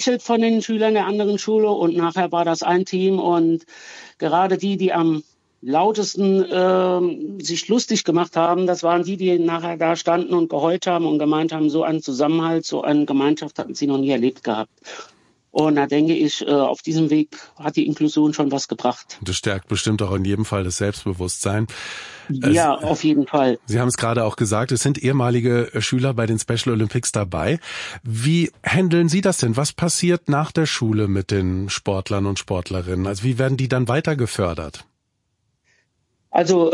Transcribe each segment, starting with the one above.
belächelt von den Schülern der anderen Schule und nachher war das ein Team und gerade die am lautesten sich lustig gemacht haben, das waren die nachher da standen und geheult haben und gemeint haben, so einen Zusammenhalt, so eine Gemeinschaft hatten sie noch nie erlebt gehabt. Und da denke ich, auf diesem Weg hat die Inklusion schon was gebracht. Das stärkt bestimmt auch in jedem Fall das Selbstbewusstsein. Ja, auf jeden Fall. Sie haben es gerade auch gesagt, es sind ehemalige Schüler bei den Special Olympics dabei. Wie handeln Sie das denn? Was passiert nach der Schule mit den Sportlern und Sportlerinnen? Also wie werden die dann weiter gefördert? Also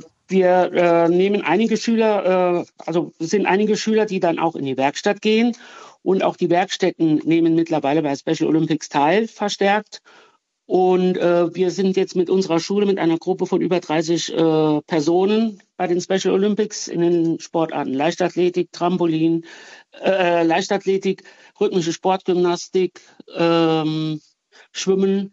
wir nehmen einige Schüler, es sind einige Schüler, die dann auch in die Werkstatt gehen. Und auch die Werkstätten nehmen mittlerweile bei Special Olympics teil, verstärkt. Und wir sind jetzt mit unserer Schule, mit einer Gruppe von über 30 Personen bei den Special Olympics in den Sportarten Leichtathletik, Trampolin, Leichtathletik, rhythmische Sportgymnastik, Schwimmen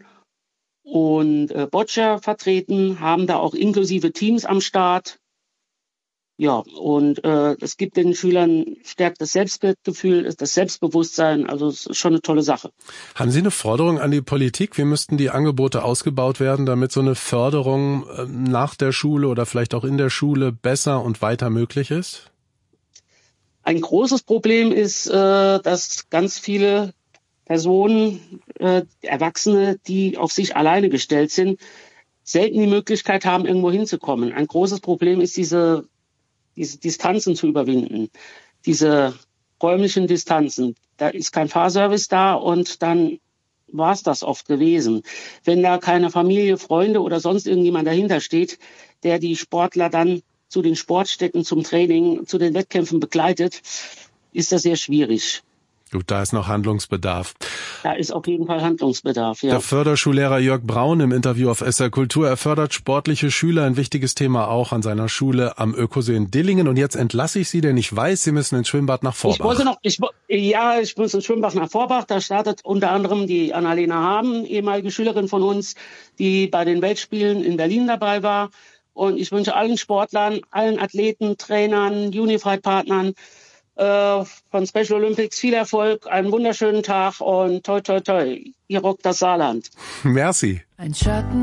und Boccia vertreten, haben da auch inklusive Teams am Start. Ja, und es gibt den Schülern stärkt das Selbstwertgefühl, das Selbstbewusstsein, also es ist schon eine tolle Sache. Haben Sie eine Forderung an die Politik? Wie müssten die Angebote ausgebaut werden, damit so eine Förderung nach der Schule oder vielleicht auch in der Schule besser und weiter möglich ist? Ein großes Problem ist, dass ganz viele Personen, Erwachsene, die auf sich alleine gestellt sind, selten die Möglichkeit haben, irgendwo hinzukommen. Ein großes Problem ist diese Distanzen zu überwinden, diese räumlichen Distanzen. Da ist kein Fahrservice da und dann war es das oft gewesen. Wenn da keine Familie, Freunde oder sonst irgendjemand dahinter steht, der die Sportler dann zu den Sportstätten, zum Training, zu den Wettkämpfen begleitet, ist das sehr schwierig. Gut, da ist noch Handlungsbedarf. Da ist auf jeden Fall Handlungsbedarf, ja. Der Förderschullehrer Jörg Braun im Interview auf SR Kultur. Er fördert sportliche Schüler, ein wichtiges Thema auch an seiner Schule am Ökosee in Dillingen. Und jetzt entlasse ich Sie, denn ich weiß, Sie müssen ins Schwimmbad nach Vorbach. Ich muss ins Schwimmbad nach Vorbach. Da startet unter anderem die Annalena Haben, ehemalige Schülerin von uns, die bei den Weltspielen in Berlin dabei war. Und ich wünsche allen Sportlern, allen Athleten, Trainern, Unified-Partnern von Special Olympics viel Erfolg, einen wunderschönen Tag und toi toi toi, ihr rockt das Saarland. Merci. Ein Schatten